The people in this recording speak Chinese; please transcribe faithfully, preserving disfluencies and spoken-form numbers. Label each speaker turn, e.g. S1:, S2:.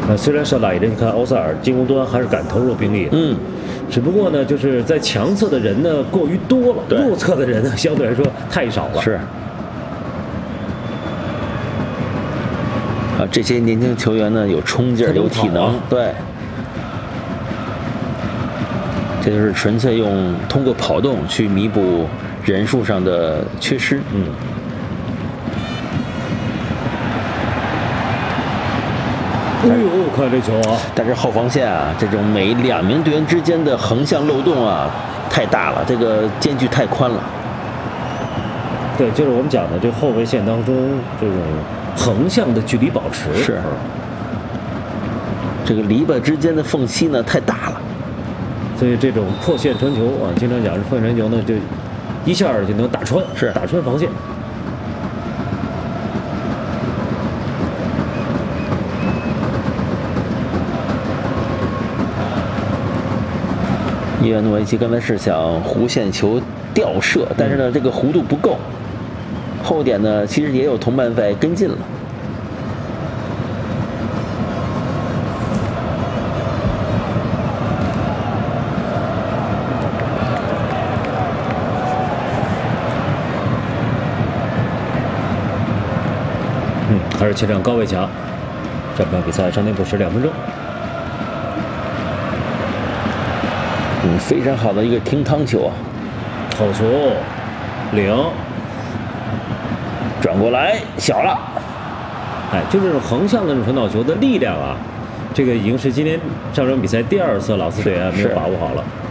S1: 呃，虽然少打一人，你看奥萨尔进攻端还是敢投入兵力，
S2: 嗯，
S1: 只不过呢，就是在强侧的人呢过于多了，弱侧的人呢相对来说太少了。
S2: 是。啊，这些年轻球员呢有冲劲儿，有体能，对。这就是纯粹用通过跑动去弥补人数上的缺失。
S1: 嗯。哎呦，看这球啊！
S2: 但是后防线啊，这种每两名队员之间的横向漏洞啊，太大了，这个间距太宽了。
S1: 对，就是我们讲的这后卫线当中这种横向的距离保持
S2: 是。这个篱笆之间的缝隙呢太大了。
S1: 所以这种破线传球啊，经常讲是破线传球呢，就一下就能打穿，
S2: 是
S1: 打穿防线。
S2: 伊万诺维奇刚才是想弧线球吊射，但是呢，这个弧度不够。后点呢，其实也有同伴在跟进了。
S1: 嗯，还是前场高位强。这场比赛上点补时两分钟。
S2: 嗯，非常好的一个停裆球啊！
S1: 好球，零，
S2: 转过来小了。
S1: 哎，就这种横向的这种传导球的力量啊，这个已经是今天上场比赛第二次老四队啊没有把握好了。